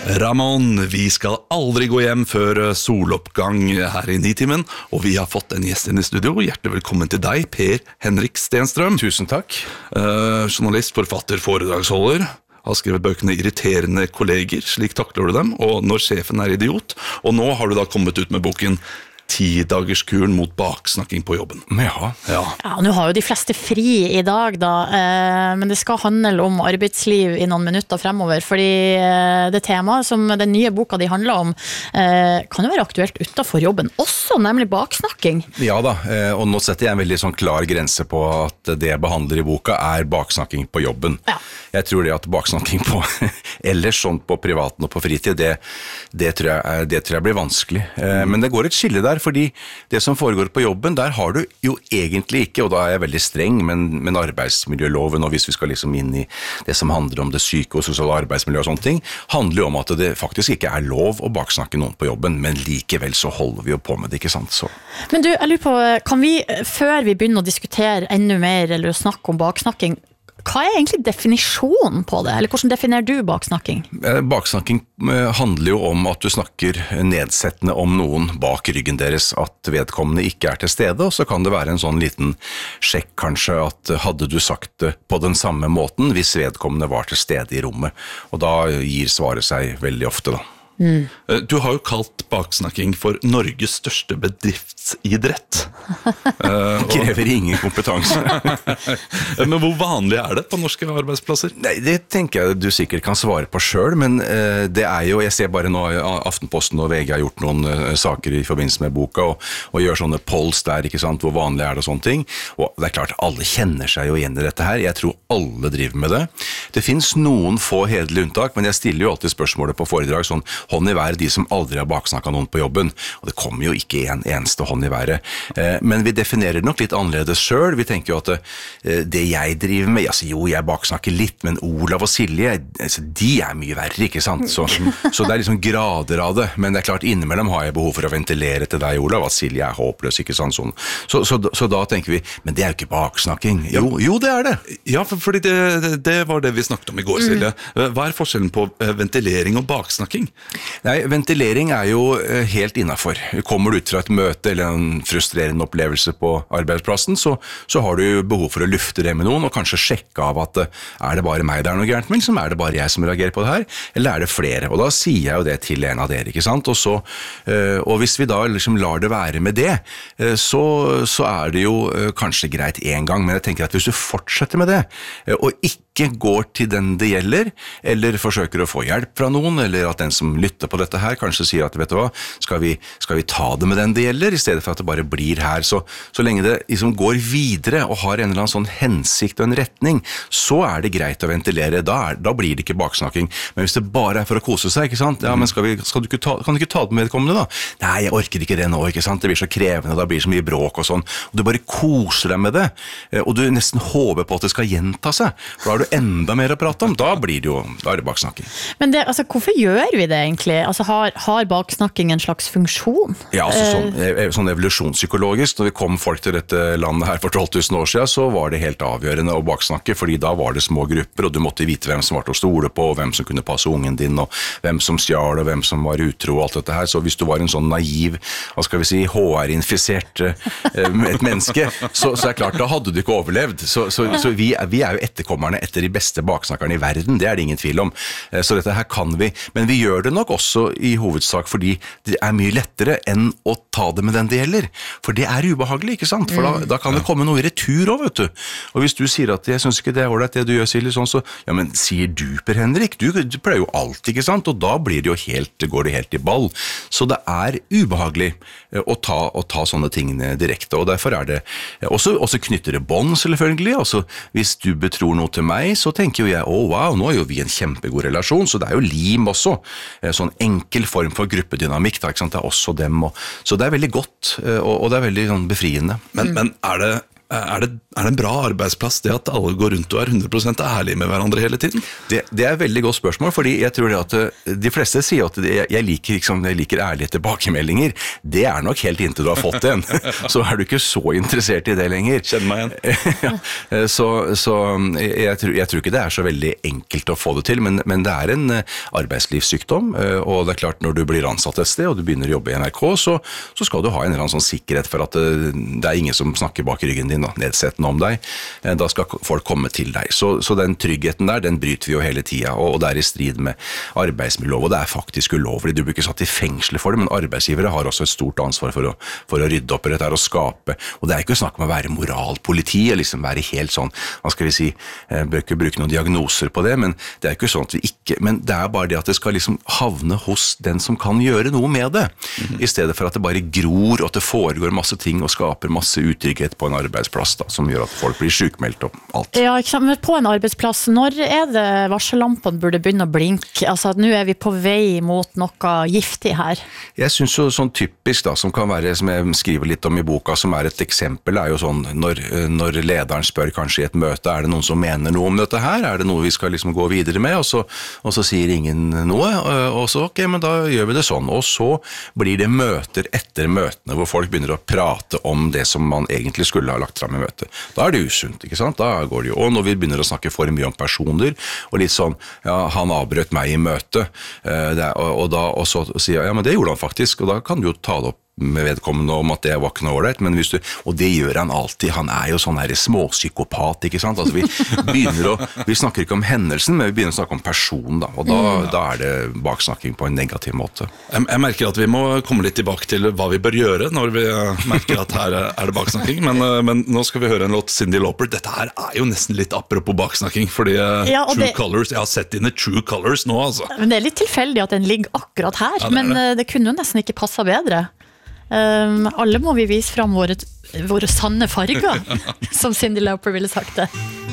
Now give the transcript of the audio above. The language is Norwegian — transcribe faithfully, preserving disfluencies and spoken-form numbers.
Ramón, vi skal aldri gå hjem før soloppgang her i Nitimen, og vi har fått en gjest inn i studio. Hjertelig velkommen til deg, Per Henrik Stenstrøm. Tusen takk. Uh, journalist, forfatter, foredragsholder. Har skrevet bøkene Irriterende kolleger, slik takler du dem, og Når sjefen er idiot. Og nå har du da kommet ut med boken ti-dagerskuren mot baksnakking på jobben. Ja. Ja. Ja, nå har jo de fleste fri i dag da, eh, men det skal handle om arbeidsliv i noen minutter fremover, fordi eh, det temaet som den nye boka de handler om, eh, kan jo være aktuelt utenfor jobben, også nemlig baksnakking. Ja da, eh, og nå setter jeg en veldig sånn klar grense på at det jeg behandler i boka er baksnakking på jobben. Ja. Jeg tror det at baksnakking på, ellers sånn på privaten og på fritid, det, det, tror, jeg, det tror jeg blir vanskelig. Eh, mm. Men det går et skille der, fordi det som foregår på jobben, der har du jo egentlig ikke, og da er jeg veldig streng, men, men arbeidsmiljøloven, og hvis vi skal liksom inn i det som handler om det psykososiale arbeidsmiljø og sånne ting, handler jo om at det faktisk ikke er lov å baksnakke noen på jobben, men likevel så holder vi jo på med det, ikke sant? Så. Men du, jeg lurer på, kan vi, før vi begynner å diskutere enda mer, eller å snakke om baksnakking, hva er egentlig definisjonen på det? Eller hvordan definerer du baksnakking? Baksnakking handler jo om at du snakker nedsettende om noen bak ryggen deres, at vedkommende ikke er til stede, og så kan det være en sånn liten sjekk kanskje at hadde du sagt det på den samme måten hvis vedkommende var til stede i rommet, og da gir svaret seg veldig ofte da. Mm. Du har jo kalt baksnakking for Norges største bedriftsidrett. uh, Krever ingen kompetanse. Men hvor vanlig er det på norske arbeidsplasser? Nei, det tenker jeg du sikkert kan svare på selv, men uh, det er jo, jeg ser bare nå Aftenposten og V G har gjort noen uh, saker i forbindelse med boka, og, og gjør sånne polls der, ikke sant, hvor vanlig er det og sånne ting, og det er klart, alle kjenner seg jo igjen i dette her, jeg tror alle driver med det. Det finnes noen få hederlige unntak, men jeg stiller jo alltid spørsmålet på foredrag sånn, hånd i været de som aldri har baksnakket noen på jobben, og det kommer jo ikke en eneste hånd i været. Eh, men vi definerer det nok litt annerledes selv. Vi tenker jo at eh, det jeg driver med, altså jo, jeg baksnakker litt, men Olav og Silje, altså, de er mye verre, ikke sant? Så, så det er liksom grader av det, men det er klart, innimellom har jeg behov for å ventilere til deg, Olav, at Silje er håpløs, ikke sant? Sånn. Så, så, så, så da tenker vi, men det er jo ikke baksnakking. Jo, jo det er det. Ja, for, fordi det, det var det vi snakket om i går, Silje. Hva er forskjellen på ventilering og baksnakking? Nei, ventilering er jo helt innenfor. Kommer du ut fra et møte eller en frustrerende opplevelse på arbeidsplassen, så, så har du behov for å lufte det med noen, og kanskje sjekke av at er det bare meg det er noe gærent med, som er det bare jeg som reagerer på det her, eller er det flere? Og da sier jeg jo det til en av dere, ikke sant? Og, så, og hvis vi da liksom lar det være med det, så, så er det jo kanskje greit en gang, men jeg tenker at hvis du fortsetter med det, og ikke går til den det gjelder, eller forsøker å få hjelp fra noen, eller at den som lytter på dette her kanskje sier at, vet du hva, skal vi, skal vi ta det med den det gjelder, i stedet for at det bare blir her. Så, så lenge det liksom går videre og har en eller annen sånn hensikt og en retning, så er det greit å ventilere. Da, er, da blir det ikke baksnakking. Men hvis det bare er for å kose seg, ikke sant? Ja, men skal vi, skal du ikke ta, kan du ikke ta det med vedkommende da? Nei, jeg orker ikke det nå, ikke sant? Det blir så krevende, da blir det så mye bråk og sånn. Og du bare koser deg med det, og du nesten håper på at det skal gjenta seg, for da har du enda mer å prate om, da blir det jo, da er det baksnakking. Men det, altså, hvorfor gjør vi det egentlig? Altså, har, har baksnakking en slags funksjon? Ja, altså sånn, sånn evolusjonspsykologisk, når vi kom folk til dette landet her for tolv tusen år siden, så var det helt avgjørende å baksnakke, fordi da var det små grupper, og du måtte vite hvem som var til å stole på, og hvem som kunne passe ungen din, og hvem som stjal, og hvem som var utro, og alt dette her. Så hvis du var en sånn naiv, hva skal vi si, H R-infisert et menneske, så, så er det klart, da hadde du ikke overlevd. Så, så, så vi, er, vi er jo etterkommerne etter de beste baksnakkerne i verden, det er det ingen tvil om. Så dette her kan vi, men vi gjør det nok også i hovedsak fordi det er mye lettere enn å ta det med den det gjelder. For det er ubehagelig, ikke sant? For da, da kan det komme noe i retur også, vet du. Og hvis du sier at jeg synes ikke det er ordentlig det du gjør, Silje, sånn, så, ja, men sier du, Per Henrik, du, du pleier jo alt, ikke sant? Og da blir det jo helt, går det helt i ball. Så det er ubehagelig å ta, å ta sånne tingene direkte, og derfor er det også, også knytter det bånd, selvfølgelig. Altså, hvis du betror noe til meg, så tenker jo jeg, å oh, wow, nå er jo vi en kjempegod relasjon, så det er jo lim også. Sånn enkel form for gruppedynamikk, da, ikke sant? Det er også dem, og, så det er veldig godt, og, og det er veldig sånn, befriende. Men, men er det Er det, er det en bra arbeidsplass det at alle går rundt og er hundre prosent ærlige med hverandre hele tiden? Det, det er et veldig godt spørsmål, fordi jeg tror det at de fleste sier at det, jeg, liker, liksom, jeg liker ærlige tilbakemeldinger. Det er nok helt inntil du har fått en. Så er du ikke så interessert i det lenger. Kjenn meg igjen. Ja, så så jeg, tror, jeg tror ikke det er så veldig enkelt å få det til, men, men det er en arbeidslivssykdom, og det er klart når du blir ansatt et sted, og du begynner å jobbe i N R K, så, så skal du ha en eller annen sånn sikkerhet for at det, det er ingen som snakker bak ryggen din, nedsettende om deg, da skal folk komme til deg. Så, så den tryggheten der, den bryter vi jo hele tiden, og det er i strid med arbeidsmiljølov, og det er faktisk ulovlig. Du blir ikke satt i fengsel for det, men arbeidsgivere har også et stort ansvar for å, for å rydde opp i dette her og skape, og det er ikke snakk om å være moralpoliti, liksom være helt sånn, hva skal vi si, jeg bør ikke bruke noen diagnoser på det, men det er ikke sånn at vi ikke, men det er bare det at det skal liksom havne hos den som kan gjøre noe med det, mm-hmm. i stedet for at det bare gror, og at det foregår masse ting og skaper masse utrygghet på en arbeidsplass da, som gjør at folk blir sykmeldt og alt. Ja, men på en arbeidsplass, når er det varsellampene burde begynne å blinke? Altså, nå er vi på vei mot noe giftig her. Jeg synes jo sånn typisk da, som kan være, som jeg skriver litt om i boka, som er et eksempel, er jo sånn, når, når lederen spør kanskje i et møte, er det noen som mener noe om dette her? Er det noe vi skal liksom gå videre med? Og så, og så sier ingen noe, og så, ok, men da gjør vi det sånn. Og så blir det møter etter møtene, hvor folk begynner å prate om det som man egentlig skulle ha lagt fram i møte. Da er det usunt, ikke sant? Da går det jo, og når vi begynner å snakke for mye om personer, og litt sånn, ja, han avbrøt meg i møte, og, og, da, og så sier jeg, ja, men det gjorde han faktisk, og da kan du jo ta det opp med vedkommende om at det var ikke noe ålreit, men hvis du, og det gjør han alltid, han er jo sånn her småpsykopat, ikke sant? Altså vi begynner å, vi snakker ikke om hendelsen, men vi begynner å snakke om person da, og da, mm. da er det baksnakking på en negativ måte. Jeg, jeg merker at vi må komme litt tilbake til hva vi bør gjøre når vi merker at her er det baksnakking, men, men nå skal vi høre en låt Cyndi Lauper. Dette her er jo nesten litt apropos baksnakking, fordi ja, True det, Colors, jeg har sett inn i True Colors nå, altså. Men det er litt tilfeldig at den ligger akkurat her, ja, det men det. det kunne jo nesten ikke passet bedre. Um, alle må vi vise fram våre, våre sanne farger, som Cyndi Lauper ville sagt det.